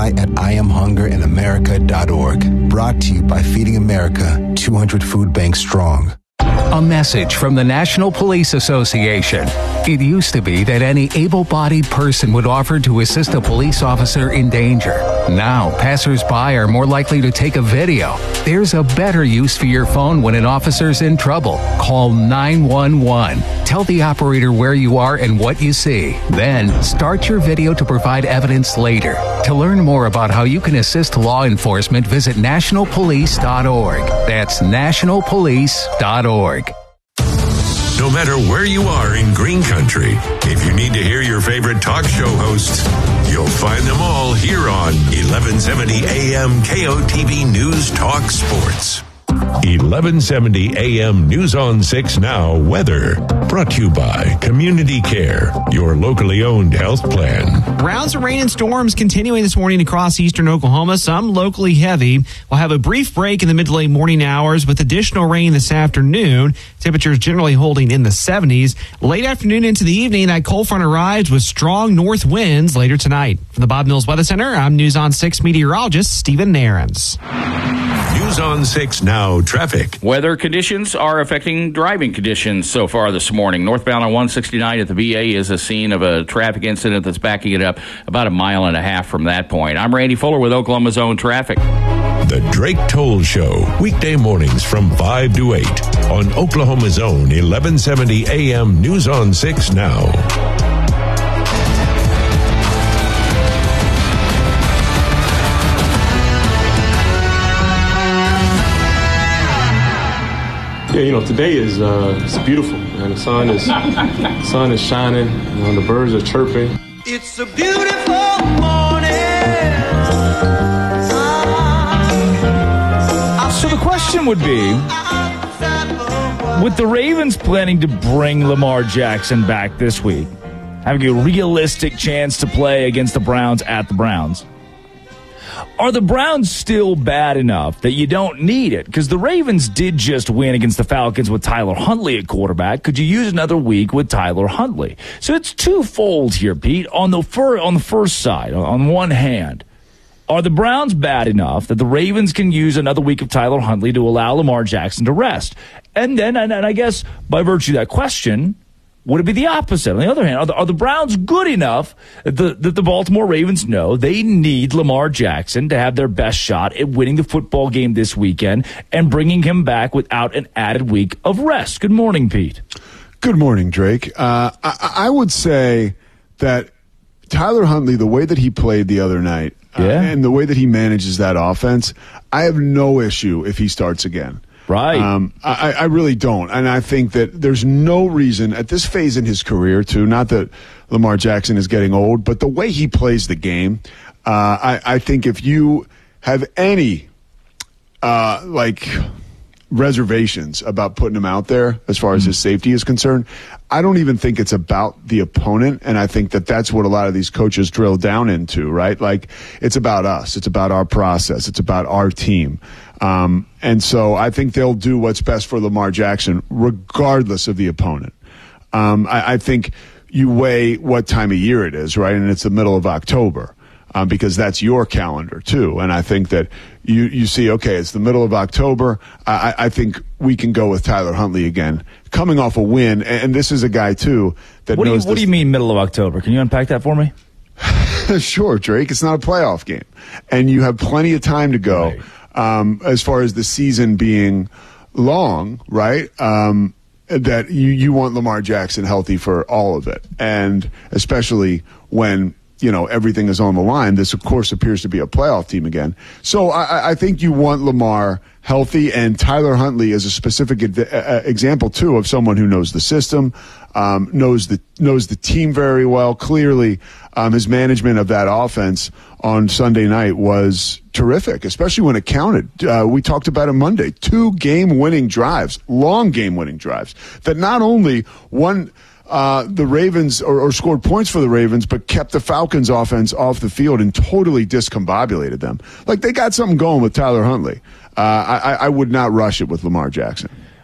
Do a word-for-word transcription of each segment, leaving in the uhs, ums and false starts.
apply at I am hunger in america dot org. Brought to you by Feeding America, two hundred food banks strong. A message from the National Police Association. It used to be that any able-bodied person would offer to assist a police officer in danger. Now, passers-by are more likely to take a video. There's a better use for your phone when an officer's in trouble. Call nine one one. Tell the operator where you are and what you see. Then, start your video to provide evidence later. To learn more about how you can assist law enforcement, visit national police dot org. That's national police dot org. No matter where you are in Green Country, if you need to hear your favorite talk show hosts, you'll find them all here on eleven seventy A M K O T V News Talk Sports. eleven seventy A M News on six Now Weather. Brought to you by Community Care, your locally owned health plan. Rounds of rain and storms continuing this morning across eastern Oklahoma, some locally heavy. We'll have a brief break in the mid to late morning hours with additional rain this afternoon. Temperatures generally holding in the seventies. Late afternoon into the evening, that cold front arrives with strong north winds later tonight. From the Bob Mills Weather Center, I'm News on six meteorologist Stephen Nairns. News on six Now traffic. Weather conditions are affecting driving conditions so far this morning. Northbound on one sixty-nine at the V A is a scene of a traffic incident that's backing it up about a mile and a half from that point. I'm Randy Fuller with Oklahoma's Own Traffic. The Drake Toll Show, weekday mornings from five to eight on Oklahoma's Own eleven seventy A M News on six Now. Yeah, you know, today is uh, it's beautiful, and the sun is the sun is shining, you know, the birds are chirping. It's a beautiful morning. So the question would be, with the Ravens planning to bring Lamar Jackson back this week, having a realistic chance to play against the Browns at the Browns, are the Browns still bad enough that you don't need it? Because the Ravens did just win against the Falcons with Tyler Huntley at quarterback. Could you use another week with Tyler Huntley? So it's twofold here, Pete. On the fir- on the first side, on one hand, are the Browns bad enough that the Ravens can use another week of Tyler Huntley to allow Lamar Jackson to rest? And then, and, and I guess by virtue of that question, would it be the opposite? On the other hand, are the, are the Browns good enough that the, that the Baltimore Ravens know they need Lamar Jackson to have their best shot at winning the football game this weekend and bringing him back without an added week of rest? Good morning, Pete. Good morning, Drake. Uh, I, I would say that Tyler Huntley, the way that he played the other night, yeah. uh, and the way that he manages that offense, I have no issue if he starts again. Right. Um, I, I really don't. And I think that there's no reason at this phase in his career, too, not that Lamar Jackson is getting old, but the way he plays the game, uh, I, I think if you have any, uh, like, reservations about putting him out there as far as mm-hmm. his safety is concerned, I don't even think it's about the opponent. And I think that that's what a lot of these coaches drill down into, right? Like, it's about us. It's about our process. It's about our team. Um, and so I think they'll do what's best for Lamar Jackson, regardless of the opponent. Um, I, I think you weigh what time of year it is, right? And it's the middle of October, um, because that's your calendar too. And I think that you, you see, okay, it's the middle of October. I, I think we can go with Tyler Huntley again, coming off a win. And this is a guy too that what knows. Do you, what do you mean middle of October? Can you unpack that for me? Sure, Drake. It's not a playoff game, and you have plenty of time to go. Right. Um, as far as the season being long, right, um, that you, you want Lamar Jackson healthy for all of it. And especially when, you know, everything is on the line. This, of course, appears to be a playoff team again. So I, I think you want Lamar healthy, and Tyler Huntley is a specific ad- uh, example, too, of someone who knows the system, um, knows the knows the team very well. Clearly, um, his management of that offense on Sunday night was terrific, especially when it counted. Uh, we talked about it Monday. Two game-winning drives, long game-winning drives, that not only won uh, the Ravens or, or scored points for the Ravens, but kept the Falcons' offense off the field and totally discombobulated them. Like, they got something going with Tyler Huntley. Uh, I, I would not rush it with Lamar Jackson.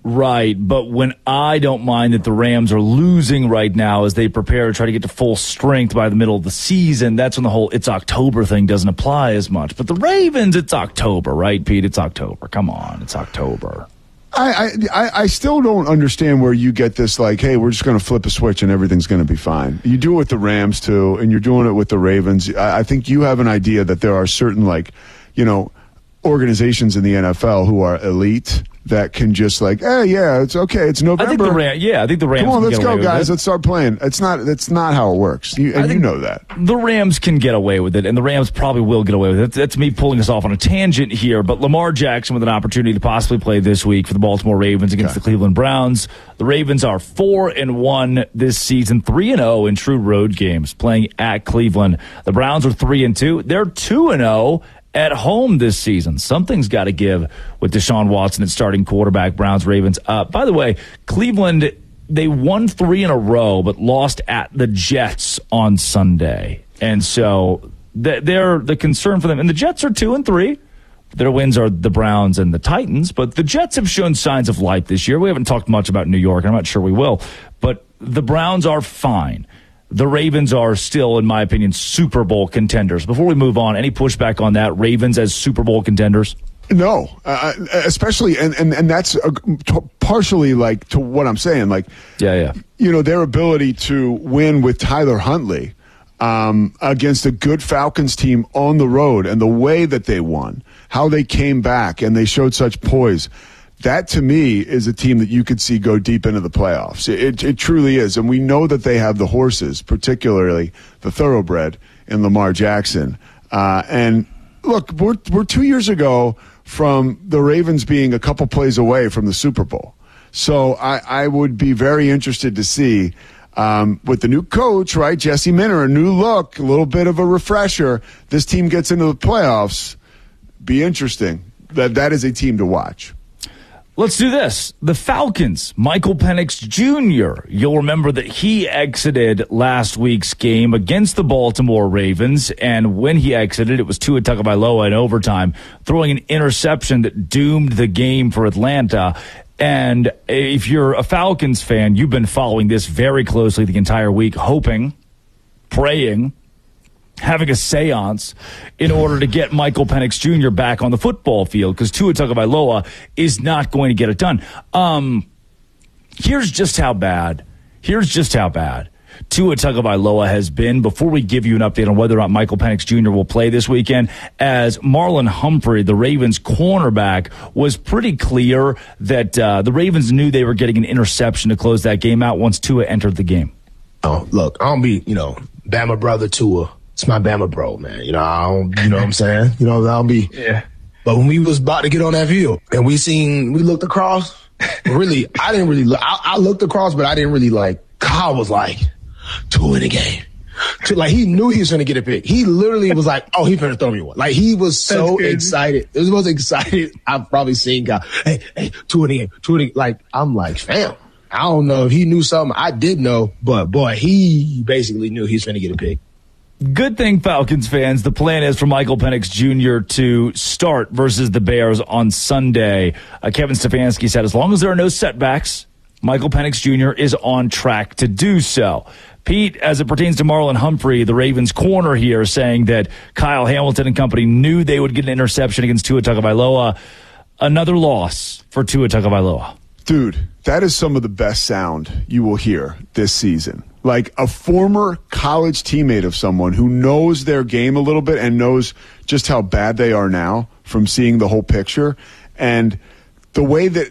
Right, but when I don't mind that the Rams are losing right now as they prepare to try to get to full strength by the middle of the season, that's when the whole it's October thing doesn't apply as much. But the Ravens, it's October, right, Pete? It's October. Come on, it's October. I, I, I still don't understand where you get this, like, hey, we're just going to flip a switch and everything's going to be fine. You do it with the Rams, too, and you're doing it with the Ravens. I, I think you have an idea that there are certain, like, you know, organizations in the N F L who are elite that can just like, hey, yeah, it's okay. It's November. I think the Ram, yeah, I think the Rams. Come on, can let's get go, away guys. With it. Let's start playing. It's not. That's not how it works. You, and you know that. The Rams can get away with it, and the Rams probably will get away with it. That's, that's me pulling us off on a tangent here. But Lamar Jackson with an opportunity to possibly play this week for the Baltimore Ravens against okay. the Cleveland Browns. The Ravens are four and one this season, three and zero in true road games, playing at Cleveland. The Browns are three and two. They're two and zero. At home this season. Something's got to give with Deshaun Watson at starting quarterback, Browns, Ravens. Uh, by the way, Cleveland, they won three in a row, but lost at the Jets on Sunday. And so they're the concern for them. And the Jets are two and three. Their wins are the Browns and the Titans, but the Jets have shown signs of life this year. We haven't talked much about New York. I'm not sure we will, but the Browns are fine. The Ravens are still, in my opinion, Super Bowl contenders. Before we move on, any pushback on that? Ravens as Super Bowl contenders? No, uh, especially, and, and, and that's uh, t- partially like to what I'm saying. Like, yeah, yeah. You know, their ability to win with Tyler Huntley um, against a good Falcons team on the road and the way that they won, how they came back and they showed such poise. That, to me, is a team that you could see go deep into the playoffs. It, it truly is. And we know that they have the horses, particularly the thoroughbred in Lamar Jackson. Uh, and, look, we're, we're two years ago from the Ravens being a couple plays away from the Super Bowl. So I, I would be very interested to see, um, with the new coach, right, Jesse Minter, a new look, a little bit of a refresher, this team gets into the playoffs. Be interesting. That That is a team to watch. Let's do this. The Falcons, Michael Penix Junior You'll remember that he exited last week's game against the Baltimore Ravens, and when he exited, it was Tua Tagovailoa in overtime, throwing an interception that doomed the game for Atlanta. And if you're a Falcons fan, you've been following this very closely the entire week, hoping, praying, having a seance in order to get Michael Penix Junior back on the football field because Tua Tagovailoa is not going to get it done. Um, here's just how bad. Here's just how bad Tua Tagovailoa has been. Before we give you an update on whether or not Michael Penix Junior will play this weekend, as Marlon Humphrey, the Ravens cornerback, was pretty clear that uh, the Ravens knew they were getting an interception to close that game out once Tua entered the game. Oh, look, I don't be, you know, Bama brother Tua. It's my Bama bro, man. You know, I don't, you know what I'm saying? You know, I'll be. Yeah. But when we was about to get on that field and we seen, we looked across, really, I didn't really look. I, I looked across, but I didn't really like, Kyle was like, two in the game. Two, like, he knew he was going to get a pick. He literally was like, oh, he's going to throw me one. Like, he was so excited. It was the most excited I've probably seen Kyle. Hey, hey, two in the game, two in the game. Like, I'm like, fam. I don't know if he knew something. I did know, but boy, he basically knew he was going to get a pick. Good thing, Falcons fans, the plan is for Michael Penix Junior to start versus the Bears on Sunday. Uh, Kevin Stefanski said as long as there are no setbacks, Michael Penix Junior is on track to do so. Pete, as it pertains to Marlon Humphrey, the Ravens corner here, saying that Kyle Hamilton and company knew they would get an interception against Tua Tagovailoa. Another loss for Tua Tagovailoa. Dude, that is some of the best sound you will hear this season. Like a former college teammate of someone who knows their game a little bit and knows just how bad they are now from seeing the whole picture. And the way that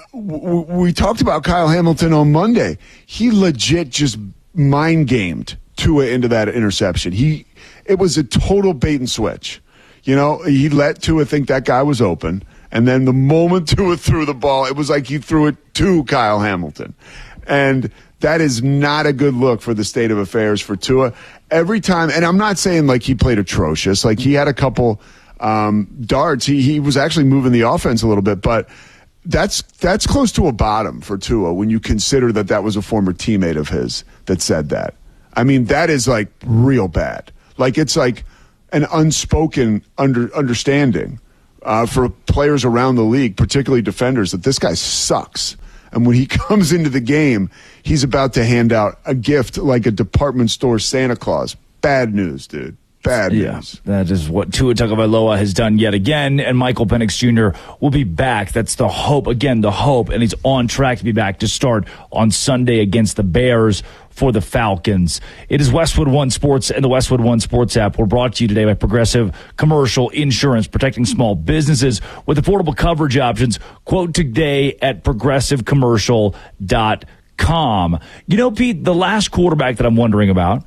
w- we talked about Kyle Hamilton on Monday, he legit just mind gamed Tua into that interception. He, it was a total bait and switch. You know, he let Tua think that guy was open. And then the moment Tua threw the ball, it was like he threw it to Kyle Hamilton. And that is not a good look for the state of affairs for Tua. Every time, and I'm not saying like he played atrocious. Like he had a couple um, darts. He he was actually moving the offense a little bit, but that's that's close to a bottom for Tua when you consider that that was a former teammate of his that said that. I mean, that is like real bad. Like it's like an unspoken under understanding uh, for players around the league, particularly defenders, that this guy sucks. And when he comes into the game, he's about to hand out a gift like a department store Santa Claus. Bad news, dude. Bad yeah, news. That is what Tua Tagovailoa has done yet again, and Michael Penix Junior will be back. That's the hope. Again, the hope, and he's on track to be back to start on Sunday against the Bears for the Falcons. It is Westwood One Sports and the Westwood One Sports app. We're brought to you today by Progressive Commercial Insurance, protecting small businesses with affordable coverage options. Quote today at progressive commercial dot com. You know, Pete, the last quarterback that I'm wondering about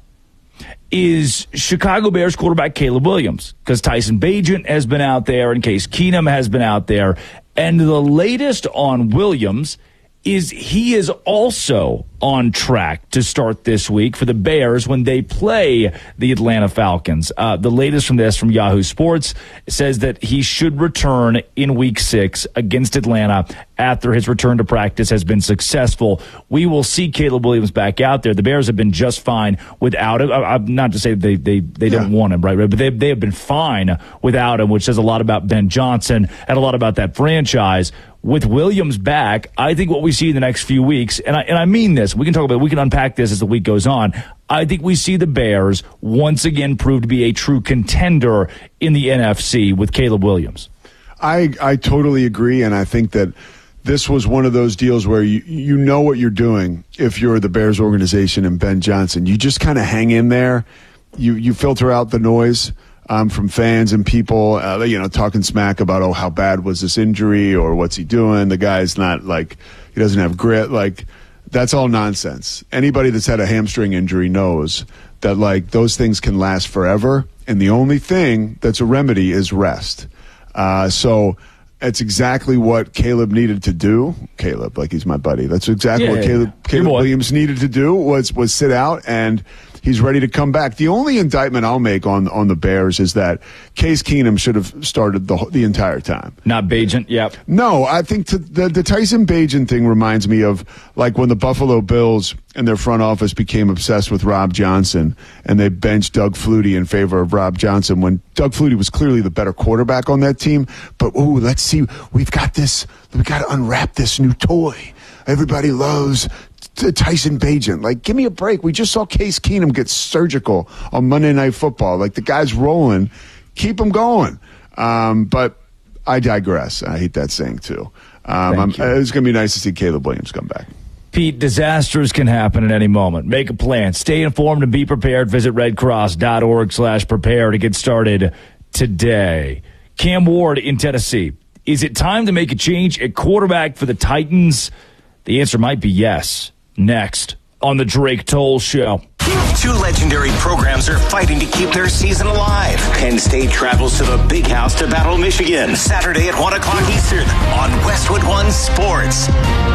is Chicago Bears quarterback Caleb Williams, because Tyson Bagent has been out there and Case Keenum has been out there. And the latest on Williams is he is also on track to start this week for the Bears when they play the Atlanta Falcons. Uh, the latest from this from Yahoo Sports says that he should return in week six against Atlanta after his return to practice has been successful. We will see Caleb Williams back out there. The Bears have been just fine without him. I, I'm not to say they they, they yeah. don't want him, right? But they, they have been fine without him, which says a lot about Ben Johnson and a lot about that franchise. With Williams back, I think what we see in the next few weeks, and I, and I mean this, we can talk about, we can unpack this as the week goes on. I think we see the Bears once again prove to be a true contender in the N F C with Caleb Williams. I, I totally agree, and I think that this was one of those deals where you, you know what you're doing if you're the Bears organization and Ben Johnson. You just kind of hang in there. You, you filter out the noise. Um, from fans and people, uh, you know, talking smack about, oh, how bad was this injury or what's he doing? The guy's not like, he doesn't have grit. Like, that's all nonsense. Anybody that's had a hamstring injury knows that, like, those things can last forever. And the only thing that's a remedy is rest. Uh, so it's exactly what Caleb needed to do. Caleb, like he's my buddy. That's exactly yeah, what yeah, Caleb, yeah. Caleb Williams needed to do was, was sit out, and he's ready to come back. The only indictment I'll make on on the Bears is that Case Keenum should have started the the entire time. Not Bagent, yep. No, I think to, the the Tyson Bagent thing reminds me of like when the Buffalo Bills and their front office became obsessed with Rob Johnson and they benched Doug Flutie in favor of Rob Johnson when Doug Flutie was clearly the better quarterback on that team. But ooh, let's see, we've got this. We got to unwrap this new toy. Everybody loves Tyson Bagent. Like, give me a break. We just saw Case Keenum get surgical on Monday Night Football. Like, the guy's rolling. Keep him going. Um, but I digress. I hate that saying, too. Um, I'm, it's going to be nice to see Caleb Williams come back. Pete, disasters can happen at any moment. Make a plan. Stay informed and be prepared. Visit redcross.org slash prepare to get started today. Cam Ward in Tennessee. Is it time to make a change at quarterback for the Titans? The answer might be yes. Next on the Drake Toll Show. Two legendary programs are fighting to keep their season alive. Penn State travels to the Big House to battle Michigan. Saturday at one o'clock Eastern on Westwood One Sports.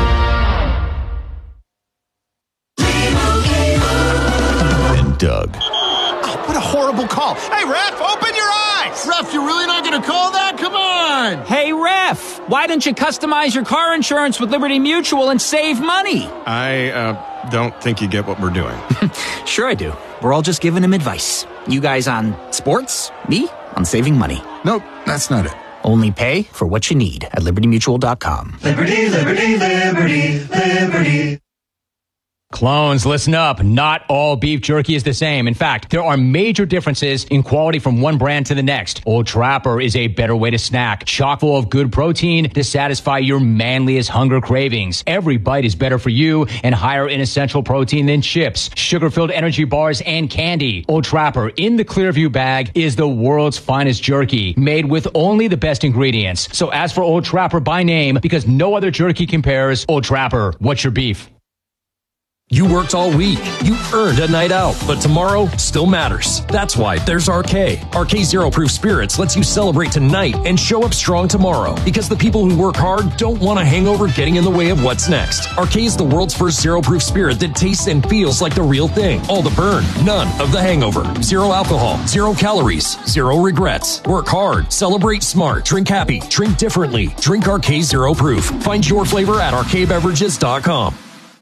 And Doug. Oh, what a horrible call. Hey, ref, open your eyes. Ref, you're really not going to call that? Come on. Hey, ref, why don't you customize your car insurance with Liberty Mutual and save money? I uh, don't think you get what we're doing. Sure I do. We're all just giving him advice. You guys on sports, me on saving money. Nope, that's not it. Only pay for what you need at liberty mutual dot com. Liberty, liberty, liberty, liberty. Clones, listen up. Not all beef jerky is the same. In fact, there are major differences in quality from one brand to the next. Old Trapper is a better way to snack, chock full of good protein to satisfy your manliest hunger cravings. Every bite is better for you and higher in essential protein than chips, sugar-filled energy bars, and candy. Old Trapper in the Clearview bag is the world's finest jerky, made with only the best ingredients. So ask for Old Trapper by name because no other jerky compares. Old Trapper, what's your beef? You worked all week. You earned a night out, but tomorrow still matters. That's why there's R K. R K Zero Proof Spirits lets you celebrate tonight and show up strong tomorrow. Because the people who work hard don't want a hangover getting in the way of what's next. R K is the world's first zero proof spirit that tastes and feels like the real thing. All the burn, none of the hangover. Zero alcohol, zero calories, zero regrets. Work hard, celebrate smart, drink happy, drink differently. Drink R K Zero Proof. Find your flavor at R K beverages dot com.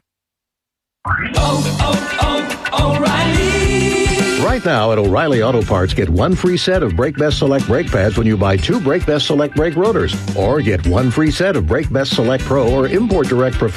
Oh, oh, oh, O'Reilly. Right now at O'Reilly Auto Parts, get one free set of Brake Best Select brake pads when you buy two Brake Best Select brake rotors. Or get one free set of Brake Best Select Pro or Import Direct Professional